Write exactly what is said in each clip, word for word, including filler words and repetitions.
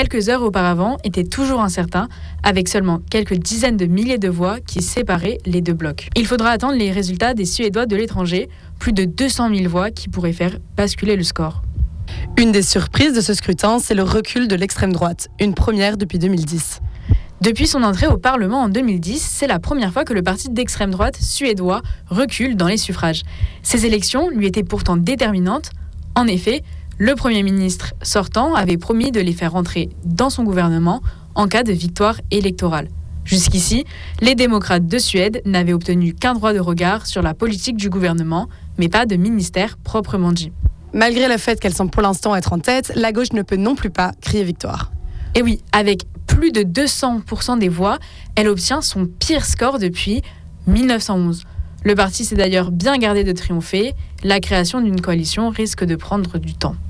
quelques heures auparavant était toujours incertain, avec seulement quelques dizaines de milliers de voix qui séparaient les deux blocs. Il faudra attendre les résultats des Suédois de l'étranger, plus de deux cent mille voix qui pourraient faire basculer le score. Une des surprises de ce scrutin, c'est le recul de l'extrême droite, une première depuis deux mille dix. Depuis son entrée au Parlement en deux mille dix, c'est la première fois que le parti d'extrême droite suédois recule dans les suffrages. Ces élections lui étaient pourtant déterminantes. En effet, le Premier ministre sortant avait promis de les faire rentrer dans son gouvernement en cas de victoire électorale. Jusqu'ici, les démocrates de Suède n'avaient obtenu qu'un droit de regard sur la politique du gouvernement, mais pas de ministère proprement dit. Malgré le fait qu'elle semble pour l'instant être en tête, la gauche ne peut non plus pas crier victoire. Et oui, avec plus de deux cents pour cent des voix, elle obtient son pire score depuis mille neuf cent onze. Le parti s'est d'ailleurs bien gardé de triompher. La création d'une coalition risque de prendre du temps.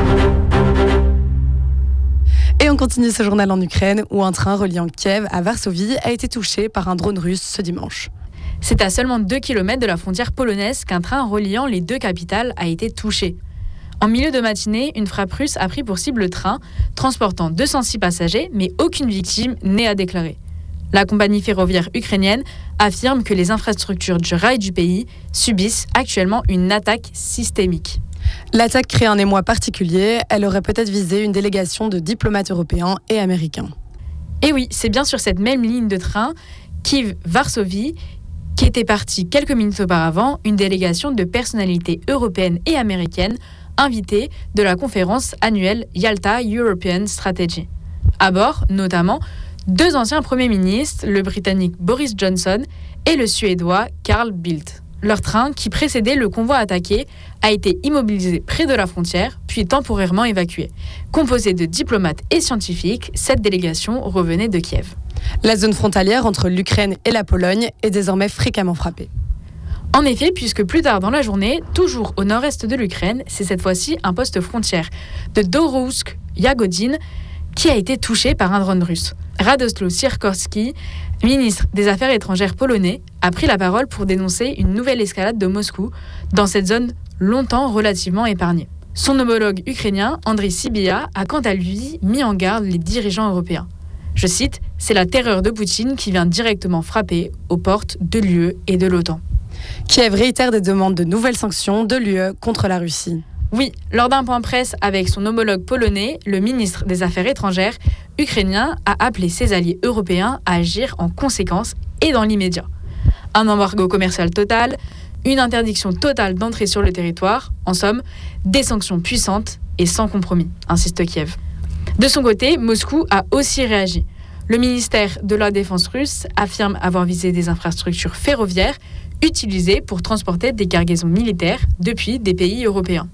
Et on continue ce journal en Ukraine, où un train reliant Kiev à Varsovie a été touché par un drone russe ce dimanche. C'est à seulement deux kilomètres de la frontière polonaise qu'un train reliant les deux capitales a été touché. En milieu de matinée, une frappe russe a pris pour cible le train, transportant deux cent six passagers, mais aucune victime n'est à déclarer. La compagnie ferroviaire ukrainienne affirme que les infrastructures du rail du pays subissent actuellement une attaque systémique. L'attaque crée un émoi particulier. Elle aurait peut-être visé une délégation de diplomates européens et américains. Et oui, c'est bien sur cette même ligne de train, Kiev-Varsovie, qui était partie quelques minutes auparavant, une délégation de personnalités européennes et américaines invitées de la conférence annuelle Yalta European Strategy. À bord, notamment, deux anciens premiers ministres, le britannique Boris Johnson et le suédois Carl Bildt. Leur train, qui précédait le convoi attaqué, a été immobilisé près de la frontière, puis temporairement évacué. Composée de diplomates et scientifiques, cette délégation revenait de Kiev. La zone frontalière entre l'Ukraine et la Pologne est désormais fréquemment frappée. En effet, puisque plus tard dans la journée, toujours au nord-est de l'Ukraine, c'est cette fois-ci un poste frontière de Dorousk-Yagodin qui a été touché par un drone russe. Radoslaw Sikorski, ministre des Affaires étrangères polonais, a pris la parole pour dénoncer une nouvelle escalade de Moscou dans cette zone longtemps relativement épargnée. Son homologue ukrainien, Andriy Sybiha, a quant à lui mis en garde les dirigeants européens. Je cite, « C'est la terreur de Poutine qui vient directement frapper aux portes de l'U E et de l'OTAN. » Kiev réitère des demandes de nouvelles sanctions de l'U E contre la Russie. Oui, lors d'un point presse avec son homologue polonais, le ministre des Affaires étrangères ukrainien a appelé ses alliés européens à agir en conséquence et dans l'immédiat. Un embargo commercial total, une interdiction totale d'entrée sur le territoire, en somme, des sanctions puissantes et sans compromis, insiste Kiev. De son côté, Moscou a aussi réagi. Le ministère de la Défense russe affirme avoir visé des infrastructures ferroviaires utilisées pour transporter des cargaisons militaires depuis des pays européens.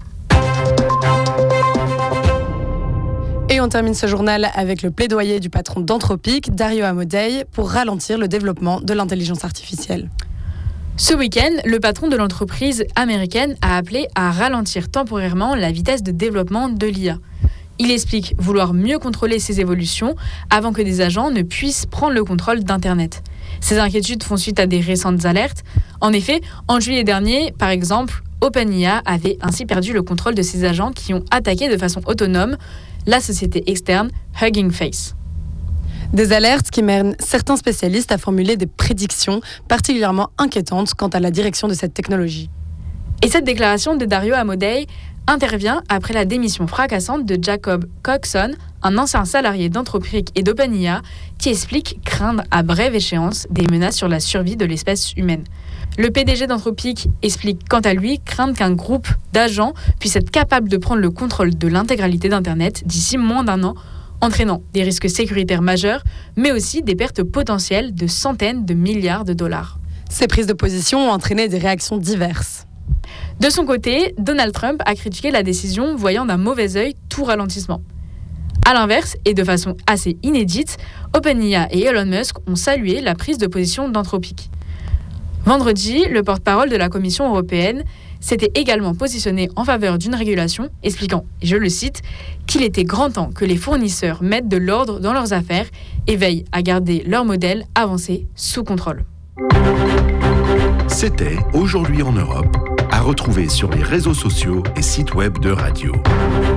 Et on termine ce journal avec le plaidoyer du patron d'Anthropic, Dario Amodei, pour ralentir le développement de l'intelligence artificielle. Ce week-end, le patron de l'entreprise américaine a appelé à ralentir temporairement la vitesse de développement de l'I A. Il explique vouloir mieux contrôler ces évolutions avant que des agents ne puissent prendre le contrôle d'Internet. Ces inquiétudes font suite à des récentes alertes. En effet, en juillet dernier, par exemple, OpenIA avait ainsi perdu le contrôle de ses agents qui ont attaqué de façon autonome la société externe Hugging Face. Des alertes qui mènent certains spécialistes à formuler des prédictions particulièrement inquiétantes quant à la direction de cette technologie. Et cette déclaration de Dario Amodei intervient après la démission fracassante de Jacob Coxon, un ancien salarié d'Anthropic et d'OpenIA, qui explique craindre à brève échéance des menaces sur la survie de l'espèce humaine. Le P D G d'Anthropic explique quant à lui craindre qu'un groupe d'agents puisse être capable de prendre le contrôle de l'intégralité d'Internet d'ici moins d'un an, entraînant des risques sécuritaires majeurs, mais aussi des pertes potentielles de centaines de milliards de dollars. Ces prises de position ont entraîné des réactions diverses. De son côté, Donald Trump a critiqué la décision, voyant d'un mauvais œil tout ralentissement. A l'inverse, et de façon assez inédite, OpenIA et Elon Musk ont salué la prise de position d'Anthropic. Vendredi, le porte-parole de la Commission européenne s'était également positionné en faveur d'une régulation, expliquant, et je le cite, qu'il était grand temps que les fournisseurs mettent de l'ordre dans leurs affaires et veillent à garder leur modèle avancé sous contrôle. C'était Aujourd'hui en Europe, à retrouver sur les réseaux sociaux et sites web de Radio.